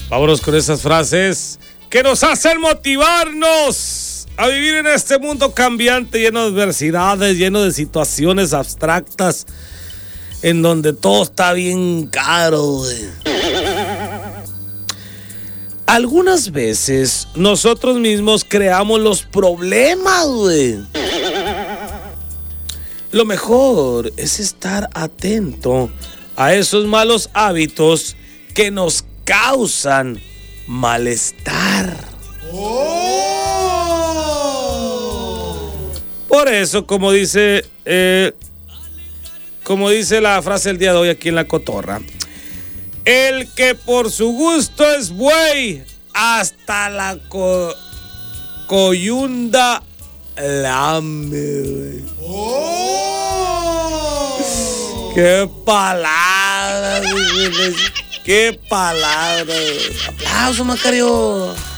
Vámonos con esas frases que nos hacen motivarnos a vivir en este mundo cambiante, lleno de adversidades, lleno de situaciones abstractas, en donde todo está bien caro, güey. Algunas veces nosotros mismos creamos los problemas, güey. Lo mejor es estar atento a esos malos hábitos que nos causan malestar. Por eso, como dice la frase del día de hoy aquí en La Cotorra, el que por su gusto es buey, hasta la coyunda lame, güey. ¡Qué palabras! ¡Qué palabras! ¡Aplauso, Macario!